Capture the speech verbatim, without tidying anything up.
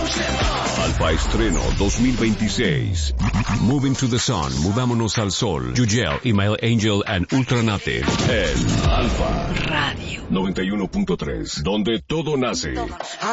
Alfa Estreno dos mil veintiséis. Moving to the Sun, Mudámonos al Sol. Yugel, Email Angel and Ultranate. En Alfa Radio noventa y uno punto tres, donde todo nace.